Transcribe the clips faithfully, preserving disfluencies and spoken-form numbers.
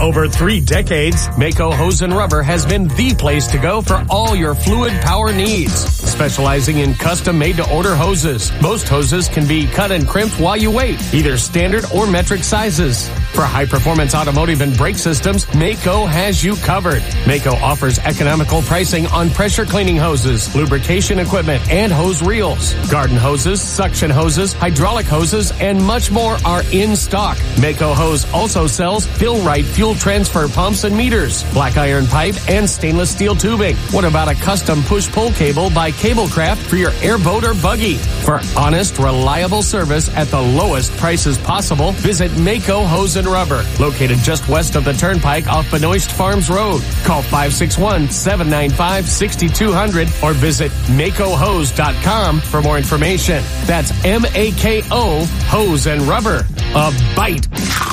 over three decades, Mako Hose and Rubber has been the place to go for all your fluid power needs. Specializing in custom made-to-order hoses. Most hoses can be cut and crimped while you wait, either standard or metric sizes. For high-performance automotive and brake systems, Mako has you covered. Mako offers economical pricing on pressure cleaning hoses, lubrication equipment, and hose reels. Garden hoses, suction hoses, hydraulic hoses, and much more are in stock. Mako Hose also sells Fill-Rite fuel transfer pumps and meters, black iron pipe, and stainless steel tubing. What about a custom push-pull cable by Cablecraft for your airboat or buggy? For honest, reliable service at the lowest prices possible, visit Mako Hose and Rubber, located just west of the Turnpike off Benoist Farms Road. Call five six one, seven nine five, six two zero zero or visit Mako Hose dot com for more information. That's M A K O Hose and Rubber. A bite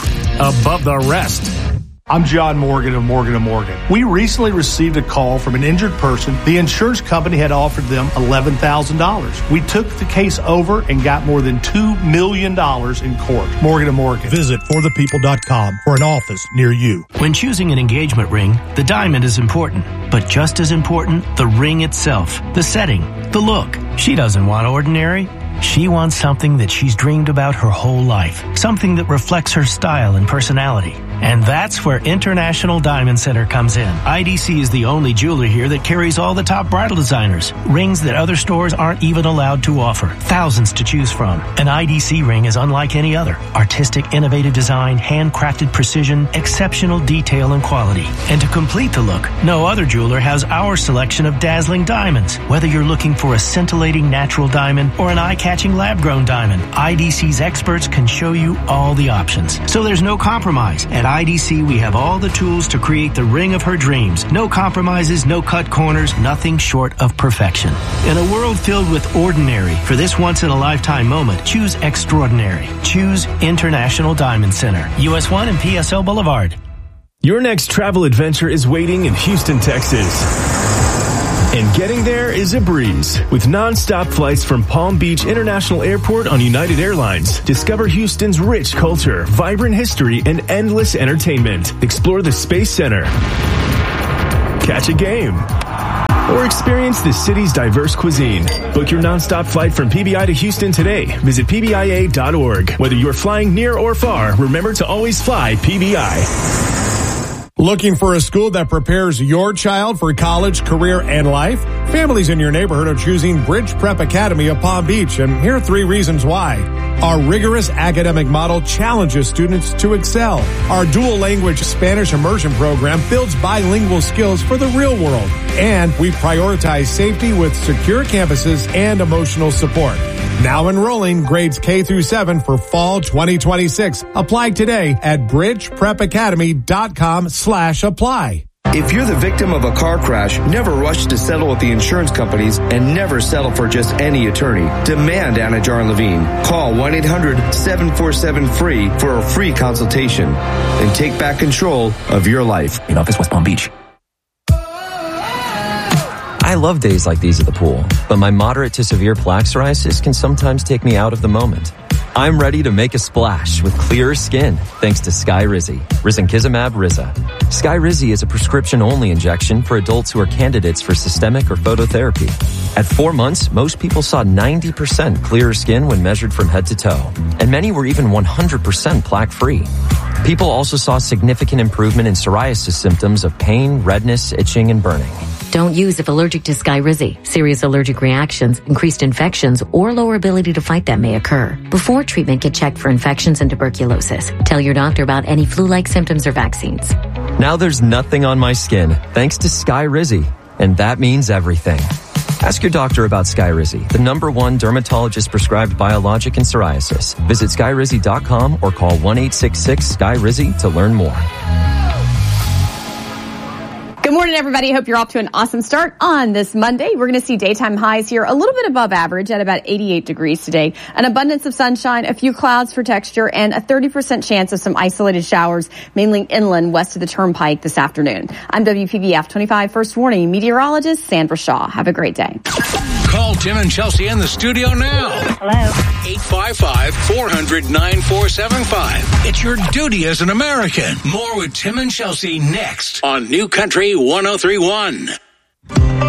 above the rest. I'm John Morgan of Morgan and Morgan. We recently received a call from an injured person. The insurance company had offered them eleven thousand dollars. We took the case over and got more than two million dollars in court. Morgan and Morgan. Visit for the people dot com for an office near you. When choosing an engagement ring, the diamond is important. But just as important, the ring itself, the setting, the look. She doesn't want ordinary. She wants something that she's dreamed about her whole life. Something that reflects her style and personality. And that's where International Diamond Center comes in. I D C is the only jeweler here that carries all the top bridal designers. Rings that other stores aren't even allowed to offer. Thousands to choose from. An I D C ring is unlike any other. Artistic, innovative design, handcrafted precision, exceptional detail and quality. And to complete the look, no other jeweler has our selection of dazzling diamonds. Whether you're looking for a scintillating natural diamond or an eye-catching lab-grown diamond, I D C's experts can show you all the options. So there's no compromise. At I D C, we have all the tools to create the ring of her dreams. No compromises, no cut corners, nothing short of perfection. In a world filled with ordinary, for this once-in-a-lifetime moment, choose extraordinary. Choose International Diamond Center. U S one and P S L Boulevard. Your next travel adventure is waiting in Houston, Texas. And getting there is a breeze. With non-stop flights from Palm Beach International Airport on United Airlines. Discover Houston's rich culture, vibrant history, and endless entertainment. Explore the Space Center. Catch a game. Or experience the city's diverse cuisine. Book your non-stop flight from P B I to Houston today. Visit P B I A dot org. Whether you're flying near or far, remember to always fly P B I. Looking for a school that prepares your child for college, career, and life? Families in your neighborhood are choosing Bridge Prep Academy of Palm Beach, and here are three reasons why. Our rigorous academic model challenges students to excel. Our dual language Spanish immersion program builds bilingual skills for the real world. And we prioritize safety with secure campuses and emotional support. Now enrolling grades K through seven for fall twenty twenty-six. Apply today at bridge prep academy dot com slash apply. If you're the victim of a car crash, never rush to settle with the insurance companies and never settle for just any attorney. Demand Anajar and Levine. Call one eight hundred seven four seven free for a free consultation and take back control of your life. In office, West Palm Beach. I love days like these at the pool, but my moderate to severe plaque psoriasis can sometimes take me out of the moment. I'm ready to make a splash with clearer skin thanks to Skyrizi, risankizumab Riza. Skyrizi is a prescription-only injection for adults who are candidates for systemic or phototherapy. At four months, most people saw ninety percent clearer skin when measured from head to toe, and many were even one hundred percent plaque-free. People also saw significant improvement in psoriasis symptoms of pain, redness, itching, and burning. Don't use if allergic to Skyrizi. Serious allergic reactions, increased infections, or lower ability to fight them may occur. Before treatment, get checked for infections and tuberculosis. Tell your doctor about any flu-like symptoms or vaccines. Now there's nothing on my skin thanks to Skyrizi, and that means everything. Ask your doctor about Skyrizi, the number one dermatologist-prescribed biologic in psoriasis. Visit skyrizi dot com or call one eight six six Sky Rizi to learn more. Good morning, everybody. Hope you're off to an awesome start on this Monday. We're going to see daytime highs here a little bit above average at about eighty-eight degrees today. An abundance of sunshine, a few clouds for texture, and a thirty percent chance of some isolated showers, mainly inland west of the Turnpike this afternoon. I'm W P B F twenty-five First Warning meteorologist Sandra Shaw. Have a great day. Call Tim and Chelsea in the studio now. Hello. eight five five, four hundred, nine four seven five. It's your duty as an American. More with Tim and Chelsea next on New Country one oh three point one.